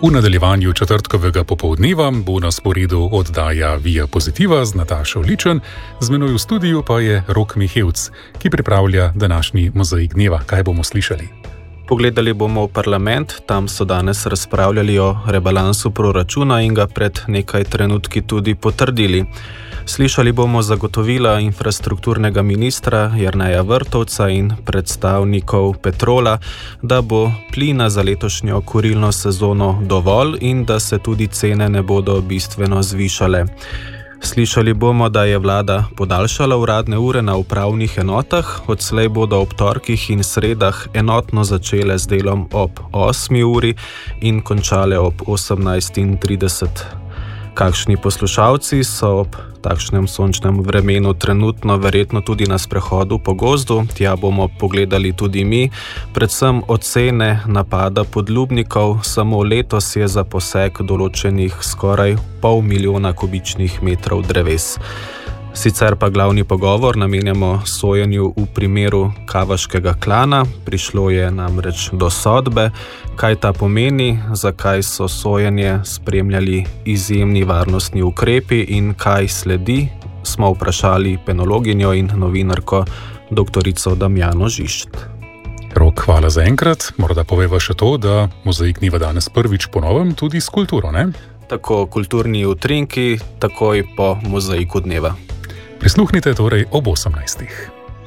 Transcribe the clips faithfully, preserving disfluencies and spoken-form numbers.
V nadaljevanju četrtkovega popoldneva bo na sporedu oddaja Via Pozitiva z Natašo Ličen, z menoj v studiu pa je Rok Mihevc, ki pripravlja današnji mozaik dneva. Kaj bomo slišali? Pogledali bomo v parlament, tam so danes razpravljali o rebalansu proračuna in ga pred nekaj trenutki tudi potrdili. Slišali bomo zagotovila infrastrukturnega ministra Jerneja Vrtovca in predstavnikov Petrola, da bo plina za letošnjo kurilno sezono dovolj in da se tudi cene ne bodo bistveno zvišale. Slišali bomo, da je vlada podaljšala uradne ure na upravnih enotah, odslej bodo ob torkih in sredah enotno začele z delom ob osmi uri in končale ob osemnajst trideset. Kakšni poslušalci so ob takšnem sončnem vremenu trenutno verjetno tudi na sprehodu po gozdu, tja bomo pogledali tudi mi, predvsem ocene napada podlubnikov, samo letos je za posek določenih skoraj pol milijona kubičnih metrov dreves. Sicer pa glavni pogovor namenjamo sojenju v primeru kavaškega klana, prišlo je namreč do sodbe, kaj ta pomeni, zakaj so sojenje spremljali izjemni varnostni ukrepi in kaj sledi, smo vprašali penologinjo in novinarko doktorico Damjano Žišt. Rok, hvala za enkrat. Morda poveva še to, da mozaik dneva danes prvič ponovim tudi s kulturo, ne? Tako kulturni utrinki, takoj po mozaiku dneva. Prisluhnite torej ob osemnajstih.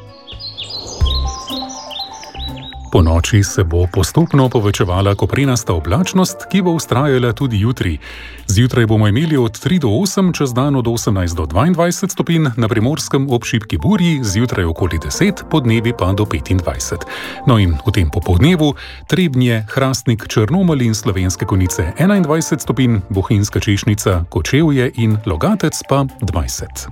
Po noči se bo postopno povečevala koprenasta oblačnost, ki bo vztrajala tudi jutri. Zjutraj bomo imeli od tri do osem, čez dan od osemnajst do dvaindvajset stopinj, na Primorskem ob šibki burji, zjutraj okoli deset, podnevi pa do petindvajset. No in v tem popoldnevu Trebnje, Hrastnik, Črnomelj in Slovenske Konjice enaindvajset stopinj, Bohinjska Češnica, Kočevje in Logatec pa dvajset.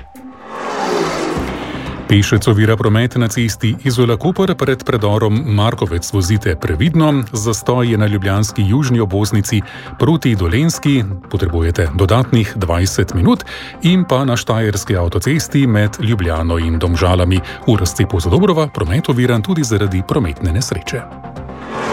Pešec ovira promet na cesti Izola-Koper pred predorom Markovec. Vozite previdno, zastoj je na ljubljanski južni obvoznici proti Dolenjski, potrebujete dodatnih dvajset minut, in pa na štajerski avtocesti med Ljubljano in Domžalami. V razcepu Zadobrova promet oviran tudi zaradi prometne nesreče.